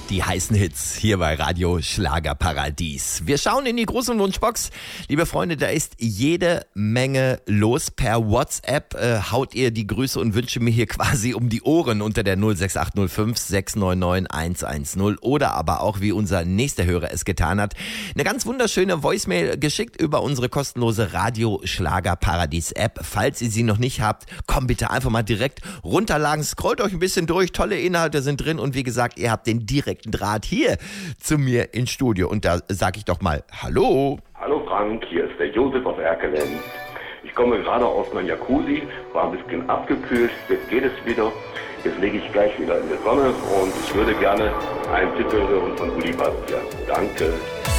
Die heißen Hits hier bei Radio Schlagerparadies. Wir schauen in die große Wunschbox. Liebe Freunde, da ist jede Menge los. Per WhatsApp haut ihr die Grüße und Wünsche mir hier quasi um die Ohren unter der 06805 699 110 oder aber auch, wie unser nächster Hörer es getan hat, eine ganz wunderschöne Voicemail geschickt über unsere kostenlose Radio Schlagerparadies App. Falls ihr sie noch nicht habt, kommt bitte einfach mal direkt runterladen. Scrollt euch ein bisschen durch, tolle Inhalte sind drin und wie gesagt, ihr habt den direkten Draht hier zu mir ins Studio. Und da sage ich doch mal Hallo. Hallo Frank, hier ist der Josef aus Erkelenz. Ich komme gerade aus meinem Jacuzzi, war ein bisschen abgekühlt, jetzt geht es wieder. Jetzt lege ich gleich wieder in die Sonne und ich würde gerne einen Titel hören von Uli Bastian. Danke.